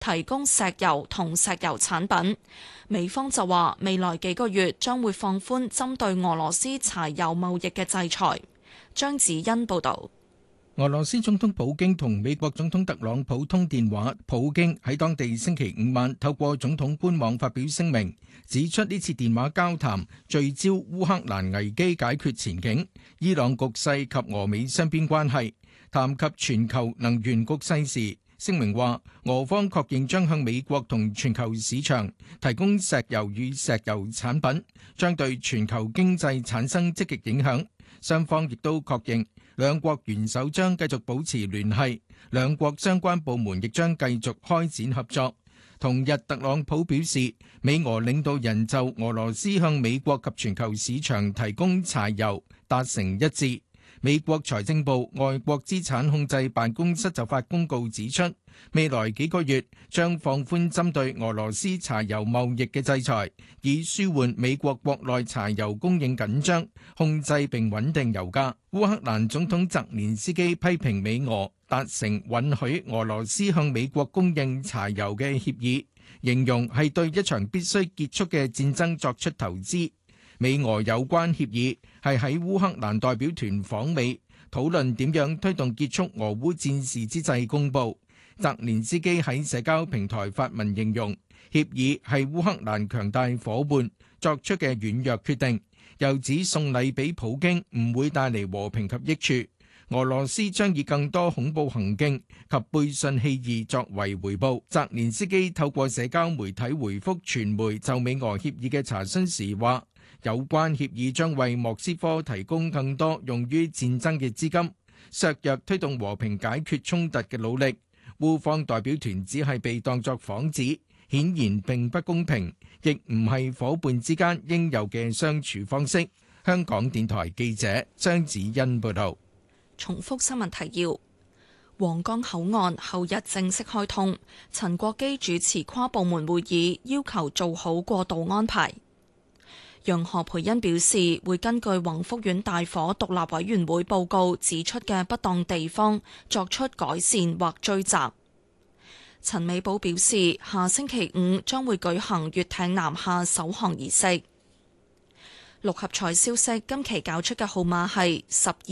提供石油同石油產品。美方就話未來幾個月將會放寬針對俄羅斯柴油貿易嘅制裁。張子欣報導。 俄羅斯總統普京同美國總統特朗普通電話，普京喺當地星期五晚透過總統官網發表聲明，指出呢次電話交談聚焦烏克蘭危機解決前景、伊朗局勢及俄美雙邊關係。談及全球能源局勢時，聲明話俄方確認將向美國同全球市場提供石油與石油產品，將對全球經濟產生積極影響。雙方亦都確認兩國元首將繼續保持聯繫，兩國相關部門亦將繼續開展合作。同日，特朗普表示，美俄領導人就俄羅斯向美國及全球市場提供柴油達成一致。美國財政部外國資產控制辦公室就發公告指出，未來幾個月將放寬針對俄羅斯柴油貿易嘅制裁，以舒緩美國國內柴油供應緊張，控制並穩定油價。烏克蘭總統澤連斯基批評美俄達成允許俄羅斯向美國供應柴油嘅協議，形容係對一場必須結束嘅戰爭作出投資。美俄有關協議係喺烏克蘭代表團訪美討論點樣推動結束俄烏戰事之際公佈。澤連斯基喺社交平台發文形容協議係烏克蘭強大夥伴作出嘅軟弱決定，又指送禮俾普京唔會帶嚟和平及益處，俄羅斯將以更多恐怖行徑及背信棄義作為回報。澤連斯基透過社交媒體回覆傳媒就美俄協議嘅查詢時話，有關協議將為莫斯科提供更多用於戰爭嘅資金，削弱推動和平解決衝突嘅努力。烏方代表團只係被當作幌子，顯然並不公平，亦唔係夥伴之間應有嘅相處方式。香港電台記者張子欣報道。 重複新聞提要：皇崗口岸後日正式開通，陳國基主持跨部門會議，要求做好過渡安排。楊何蓓茵表示，會根據宏福苑大火獨立委員會報告指出嘅不當地方作出改善或追責。陳美寶表示，下星期五將會舉行閱艇南下首航儀式。六合彩消息，今期攪出嘅號碼係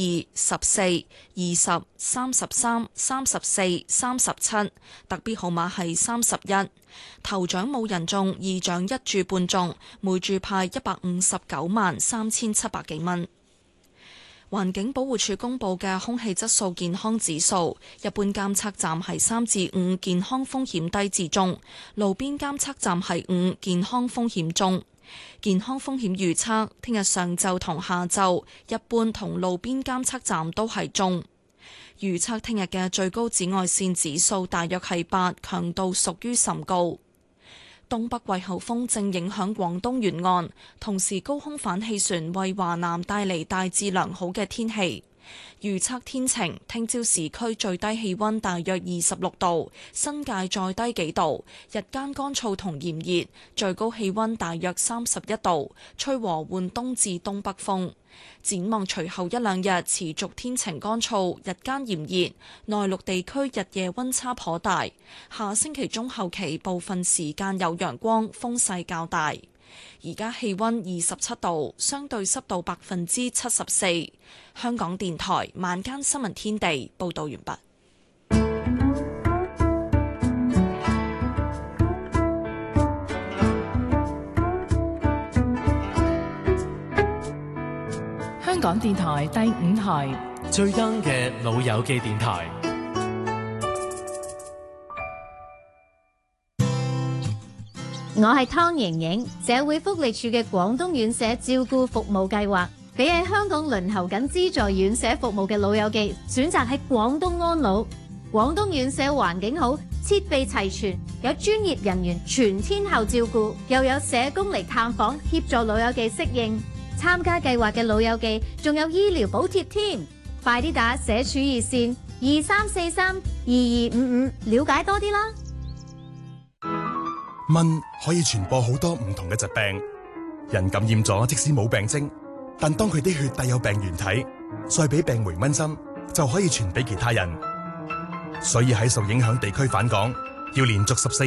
12、14、20、33、34、37，特別號碼係31。頭獎冇人中，二獎一注半中，每注派1593700幾蚊。環境保護署公布嘅空氣質素健康指數，一般監測站係3至5，健康風險低至中；路邊監測站係5，健康風險中。健康風險預測，聽日上晝同下晝，一般同路邊監測站都係中。預測聽日嘅最高紫外線指數大約係8，強度屬於甚高。東北季候風正影響廣東沿岸，同時高空反氣旋為華南帶嚟大致良好嘅天氣。預測天晴，聽朝市區最低氣溫大約26度，新界再低幾度，日間乾燥同炎熱，最高氣溫大約31度，吹和緩東至東北風。展望隨後一兩日持續天晴乾燥，日間炎熱，內陸地區日夜溫差頗大。下星期中後期部分時間有陽光，風勢較大。而家氣溫27度，相對濕度74%。香港電台晚間新聞天地報道完畢。 香港電台第5台最 young 嘅老友記電台。 我係湯瑩瑩，社會福利署嘅廣東院舍照顧服務計劃，俾喺香港輪候緊資助院舍服務嘅老友記選擇喺廣東安老。廣東院舍環境好，設備齊全，有專業人員全天候照顧，又有社工嚟探訪協助老友記適應。參加計劃嘅老友記仲有醫療補貼添，快啲打社署熱線23432255了解多啲啦。 蚊可以傳播好多唔同嘅疾病，人感染咗即使冇病徵，但當佢啲血帶有病原體，再俾病媒蚊針就可以傳俾其他人。所以喺受影響地區返港， 要連續14